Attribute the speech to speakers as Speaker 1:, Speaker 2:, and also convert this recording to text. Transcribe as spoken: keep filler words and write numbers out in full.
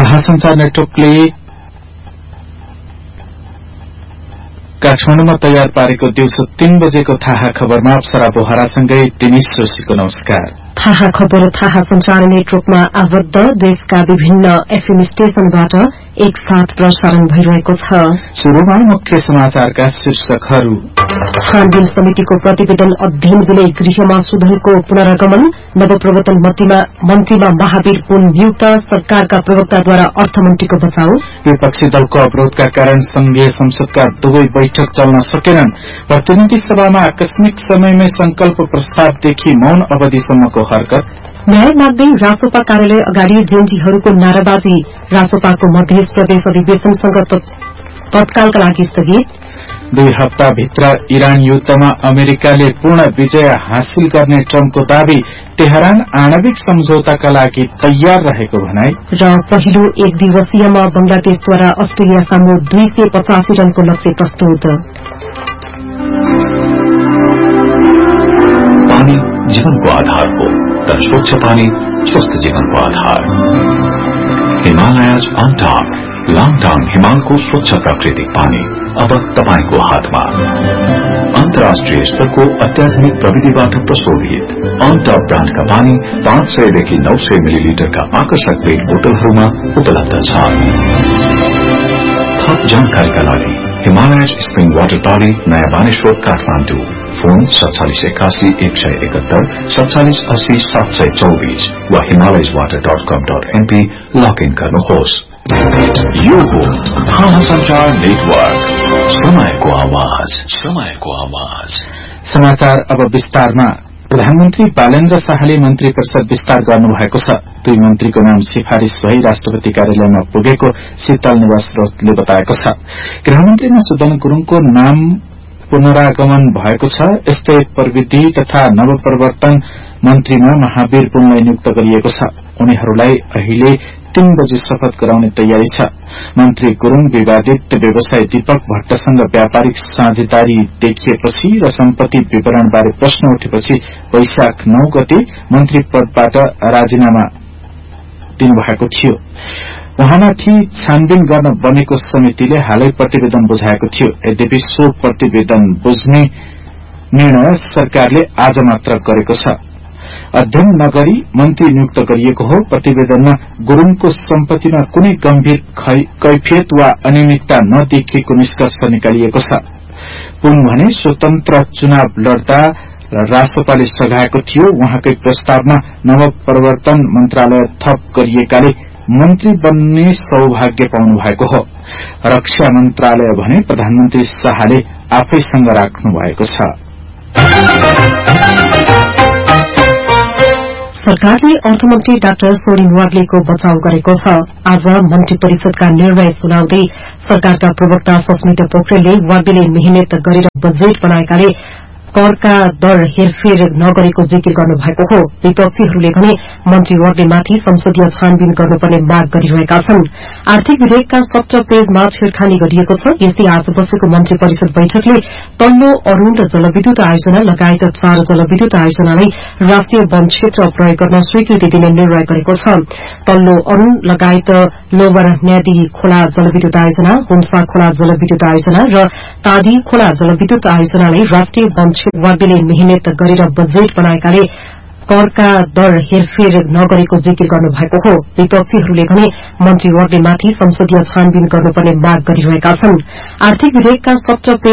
Speaker 1: महासंचार नेटवर्कले काठमाडौँमा तयार पारेको दिउँसो तीन बजेको थाहा खबरमा अप्सरा बोहरासँगै दिनेश जोशीको नमस्कार।
Speaker 2: थाहा खबर थाहा संचार नेटवर्कमा आबद्ध देशका विभिन्न एफएम स्टेशनबाट एक साथ प्रसारण भइरहेको छ।
Speaker 1: सुरुमा मुख्य समाचारका शीर्षकहरू।
Speaker 2: छानबिन समितिको प्रतिवेदन अध्ययन विनय गृहमा सुधनको पुनरागमन, नवप्रवर्तन मन्त्रीमा महावीर पुन नियुक्त, सरकारका प्रवक्ताद्वारा अर्थमन्त्रीको बचाउ।
Speaker 1: विपक्षी दलको अवरोधका कारण संघीय संसदका दुवै बैठक चल्न सकेनन्। प्रतिनिधि सभामा आकस्मिक समयमै संकल्प प्रस्तावदेखि मौन अवधिसम्मको हरकत।
Speaker 2: न्याय माग्दै रासोपा कार्यालय अगाडि जेएनजीहरूको नाराबाजी, रासोपाको मध्य प्रदेश अधिवेशनसँग तत्कालका लागि स्थगित।
Speaker 1: दुई हप्ताभित्र इरान युद्धमा अमेरिकाले पूर्ण विजय हासिल गर्ने ट्रम्पको दावी, तेहरान आणविक सम्झौताका लागि तयार रहेको भनाई।
Speaker 2: र पहिलो एक दिवसीयमा बंगलादेशद्वारा अस्ट्रेलिया सामु दुई सय पचासी रनको लक्ष्य प्रस्तुत।
Speaker 3: पानी जीवनको आधार हो, तर स्वच्छ पानी स्वस्थ जीवनको आधार। हिमालयज अन टॉप, लाङटाङ हिमालको स्वच्छ प्राकृतिक पानी अब तपाईको हातमा। अन्तर्राष्ट्रिय स्तरको अत्याधुनिक प्रविधिबाट प्रशोधित अन टॉप ब्रान्डका पानी पाँच सयदेखि नौ सय मिलिलिटरका आकर्षक पेट बोतलहरूमा उपलब्ध छ। थप जानकारीका लागि हिमालयज स्प्रिङ वाटर प्रणाली, नयाँ बानेश्वर, काठमाडौँ। फोन सत्तालीस एकासी एक सय एकहत्तर सत्तालीस अस्सी सात सय चौबीस वा हिमालयज वाटर डट कम डट एनपी लगइन गर्नुहोस्। यो हो महासंचार नेटवर्क, समयको आवाज, समयको आवाज।
Speaker 1: समाचार अब विस्तारमा। प्रधानमन्त्री बालेन्द्र शाहले मन्त्री परिषद विस्तार गर्नुभएको छ। दुई मन्त्रीको नाम सिफारिश भई राष्ट्रपति कार्यालयमा पुगेको शीतल निवास स्रोतले बताएको छ। गृहमन्त्री मधुसूदन गुरूङको नाम पुनरागमन भएको छ। यस्तै प्रविधि तथा नवप्रवर्तन मन्त्रीमा महावीर पुनलाई नियुक्त गरिएको छ। उनीहरूलाई अहिले तीन बजे शपथ गराउने तयारी छ। मन्त्री गुरूङ विवादित व्यवसायी दीपक भट्टसँग व्यापारिक साझेदारी देखिएपछि र सम्पत्ति विवरणबारे प्रश्न उठेपछि वैशाख नौ गते मन्त्री पदबाट राजीनामा दिनुभएको थियो। उहाँमाथि छानबिन गर्न बनेको समितिले हालै प्रतिवेदन बुझाएको थियो। यद्यपि सो प्रतिवेदन बुझ्ने निर्णय सरकारले आज मात्र गरेको छ। अध्ययन नगरी मन्त्री नियुक्त गरिएको हो। प्रतिवेदनमा गुरूङको सम्पत्तिमा कुनै गम्भीर कैफियत वा अनियमितता नदेखिएको निष्कर्ष निकालिएको छ। पुन भने स्वतन्त्र चुनाव लड्दा रासोपाले सघाएको थियो। उहाँकै प्रस्तावमा नवप्रवर्तन मन्त्रालय थप गरिएकाले मन्त्री बन्ने सौभाग्य पाउनु भएको हो। रक्षा मन्त्रालय भने प्रधानमन्त्री शाहले आफैसँग राख्नु भएको छ।
Speaker 2: सरकारले अर्थमन्त्री डाक्टर सोरेन वाग्लेको बचाव गरेको छ। आज मन्त्री परिषदका निर्णय सुनाउँदै सरकारका प्रवक्ता सस्मिता पोखरेलले वाग्लेले मेहनत गरेर बजेट बनाएकाले करका दर हेरफेर नगरेको जिकिर गर्नुभएको हो। विपक्षीहरूले भने मन्त्री वाग्लेमाथि संसदीय छानबिन गर्नुपर्ने माग गरिरहेका छन्। आर्थिक विधेयकका सत्र पेजमा छेड़खानी गरिएको छ। यसै आज बसेको मन्त्री परिषद बैठकले तल्लो अरूण र जलविद्युत आयोजना लगायत चार जलविद्युत आयोजनालाई राष्ट्रिय वन क्षेत्र प्रयोग गर्न स्वीकृति दिने निर्णय गरेको छ। तल्लो अरूण लगायत लोवर न्यादी खोला जलविद्युत आयोजना, हुम्सा खोला जलविद्युत आयोजना र तादी खोला जलविद्युत आयोजनालाई राष्ट्रिय वन वाग्लेले मेहनत गरेर बजेट बनाएकाले करका दर हेरफेर नगरेको जिकिर गर्नुभएको हो। विपक्षीहरूले भने मन्त्री वाग्लेमाथि संसदीय छानबिन गर्नुपर्ने माग गरिरहेका छन्। आर्थिक विधेयकका सत्र